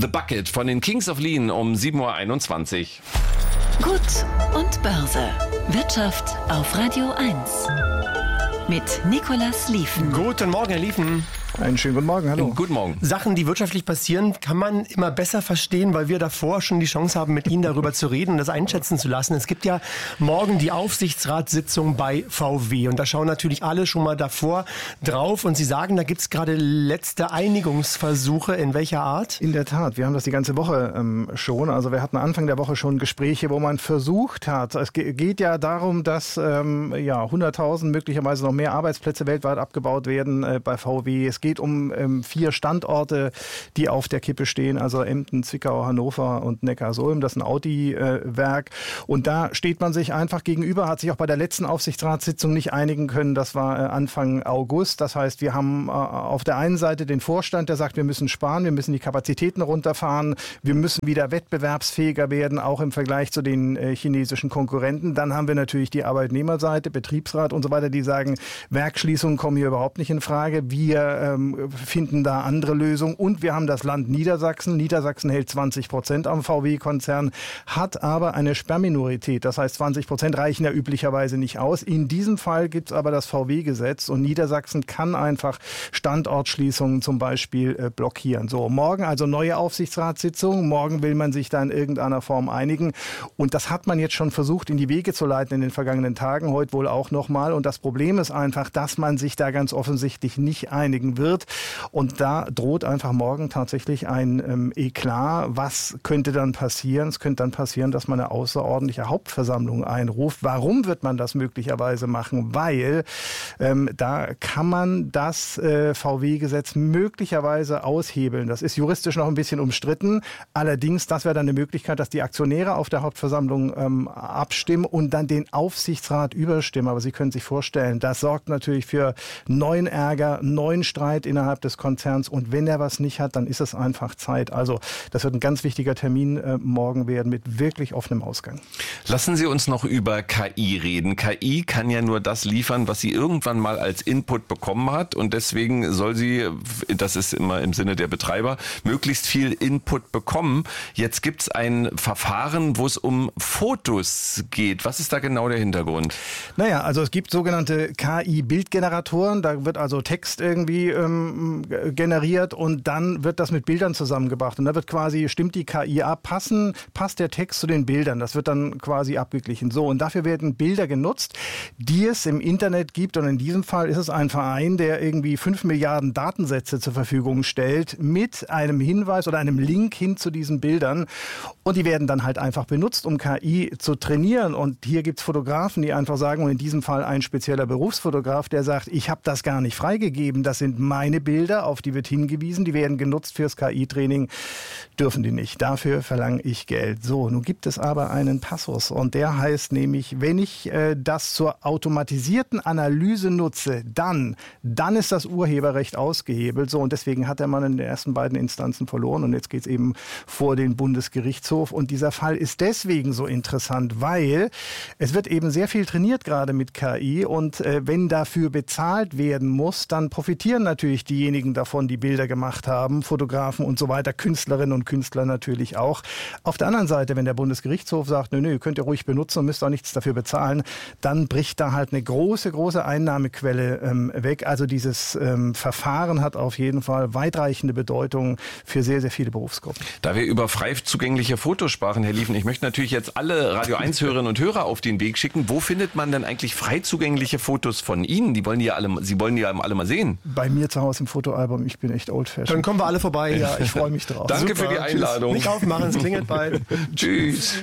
The Bucket von den Kings of Lean um 7.21 Uhr. Gut und Börse. Wirtschaft auf Radio 1. Mit Nicolas Lieven. Guten Morgen, Herr Lieven. Einen schönen guten Morgen, hallo. Guten Morgen. Sachen, die wirtschaftlich passieren, kann man immer besser verstehen, weil wir davor schon die Chance haben, mit Ihnen darüber zu reden und das einschätzen zu lassen. Es gibt ja morgen die Aufsichtsratssitzung bei VW und da schauen natürlich alle schon mal davor drauf und Sie sagen, da gibt es gerade letzte Einigungsversuche. In welcher Art? In der Tat, wir haben das die ganze Woche schon. Also wir hatten Anfang der Woche schon Gespräche, wo man versucht hat. Es geht ja darum, dass 100.000, möglicherweise noch mehr Arbeitsplätze weltweit abgebaut werden bei VW. Es geht um 4 Standorte, die auf der Kippe stehen, also Emden, Zwickau, Hannover und Neckarsulm. Das ist ein Audi-Werk. Und da steht man sich einfach gegenüber, hat sich auch bei der letzten Aufsichtsratssitzung nicht einigen können. Das war Anfang August. Das heißt, wir haben auf der einen Seite den Vorstand, der sagt, wir müssen sparen, wir müssen die Kapazitäten runterfahren, wir müssen wieder wettbewerbsfähiger werden, auch im Vergleich zu den chinesischen Konkurrenten. Dann haben wir natürlich die Arbeitnehmerseite, Betriebsrat und so weiter, die sagen, Werksschließungen kommen hier überhaupt nicht in Frage. Wir finden da andere Lösungen. Und wir haben das Land Niedersachsen. Niedersachsen hält 20% am VW-Konzern, hat aber eine Sperrminorität. Das heißt, 20% reichen ja üblicherweise nicht aus. In diesem Fall gibt es aber das VW-Gesetz und Niedersachsen kann einfach Standortschließungen zum Beispiel blockieren. So, morgen also neue Aufsichtsratssitzung. Morgen will man sich da in irgendeiner Form einigen. Und das hat man jetzt schon versucht, in die Wege zu leiten in den vergangenen Tagen. Heute wohl auch nochmal. Und das Problem ist einfach, dass man sich da ganz offensichtlich nicht einigen wird. Und da droht einfach morgen tatsächlich ein Eklat. Was könnte dann passieren? Es könnte dann passieren, dass man eine außerordentliche Hauptversammlung einruft. Warum wird man das möglicherweise machen? Weil da kann man das VW-Gesetz möglicherweise aushebeln. Das ist juristisch noch ein bisschen umstritten. Allerdings, das wäre dann eine Möglichkeit, dass die Aktionäre auf der Hauptversammlung abstimmen und dann den Aufsichtsrat überstimmen. Aber Sie können sich vorstellen, das sorgt natürlich für neuen Ärger, neuen Streit innerhalb des Konzerns und wenn er was nicht hat, dann ist es einfach Zeit. Also das wird ein ganz wichtiger Termin morgen werden mit wirklich offenem Ausgang. Lassen Sie uns noch über KI reden. KI kann ja nur das liefern, was sie irgendwann mal als Input bekommen hat und deswegen soll sie, das ist immer im Sinne der Betreiber, möglichst viel Input bekommen. Jetzt gibt es ein Verfahren, wo es um Fotos geht. Was ist da genau der Hintergrund? Naja, also es gibt sogenannte KI-Bildgeneratoren. Da wird also Text irgendwie generiert und dann wird das mit Bildern zusammengebracht. Und da wird quasi, stimmt die KI ab, passt der Text zu den Bildern. Das wird dann quasi abgeglichen. So, und dafür werden Bilder genutzt, die es im Internet gibt. Und in diesem Fall ist es ein Verein, der irgendwie 5 Milliarden Datensätze zur Verfügung stellt mit einem Hinweis oder einem Link hin zu diesen Bildern. Und die werden dann halt einfach benutzt, um KI zu trainieren. Und hier gibt es Fotografen, die einfach sagen, und in diesem Fall ein spezieller Berufsfotograf, der sagt, ich habe das gar nicht freigegeben. Das sind meine Bilder, auf die wird hingewiesen, die werden genutzt fürs KI-Training, dürfen die nicht. Dafür verlange ich Geld. So, nun gibt es aber einen Passus und der heißt nämlich, wenn ich das zur automatisierten Analyse nutze, dann ist das Urheberrecht ausgehebelt. So, und deswegen hat der Mann in den ersten beiden Instanzen verloren und jetzt geht es eben vor den Bundesgerichtshof und dieser Fall ist deswegen so interessant, weil es wird eben sehr viel trainiert gerade mit KI und wenn dafür bezahlt werden muss, dann profitieren natürlich diejenigen davon, die Bilder gemacht haben, Fotografen und so weiter, Künstlerinnen und Künstler natürlich auch. Auf der anderen Seite, wenn der Bundesgerichtshof sagt, nö, könnt ihr ruhig benutzen und müsst auch nichts dafür bezahlen, dann bricht da halt eine große Einnahmequelle weg. Also dieses Verfahren hat auf jeden Fall weitreichende Bedeutung für sehr, sehr viele Berufsgruppen. Da wir über frei zugängliche Fotos sprachen, Herr Lieven, ich möchte natürlich jetzt alle Radio 1-Hörerinnen und Hörer auf den Weg schicken. Wo findet man denn eigentlich frei zugängliche Fotos von Ihnen? Sie wollen die ja alle mal sehen. Bei mir zu Hause im Fotoalbum, ich bin echt old-fashioned. Dann kommen wir alle vorbei. Ja, ich freue mich drauf. Danke für die Einladung. Nicht aufmachen, es klingelt bald. Tschüss.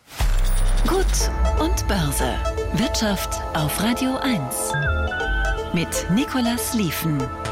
Gut und Börse. Wirtschaft auf Radio 1. Mit Nicolas Lieven.